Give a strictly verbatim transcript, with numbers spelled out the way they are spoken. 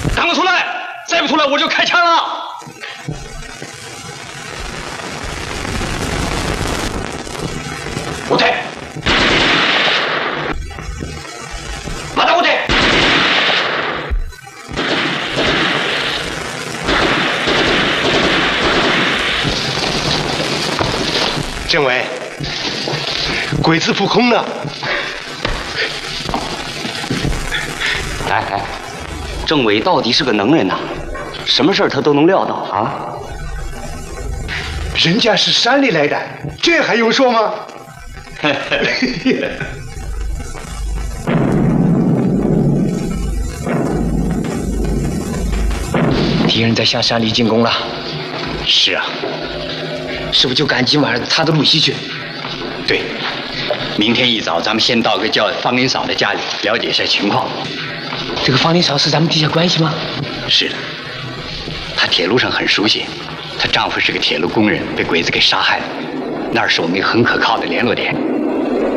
赶快出来！再不出来我就开枪了！后退！马上后退！ 政委，鬼子扑空了！ 哎哎，政委到底是个能人呐，什么事儿他都能料到啊！ 人家是山里来的，这还用说吗？ 敌人在向山里进攻了。 是啊， 是不是就赶今晚他的路西去？ 对，明天一早咱们先到个叫方林嫂的家里了解一下情况。 这个方林嫂是咱们地下关系吗？ 是的，她铁路上很熟悉，她丈夫是个铁路工人，被鬼子给杀害了，那儿是我们一个很可靠的联络点。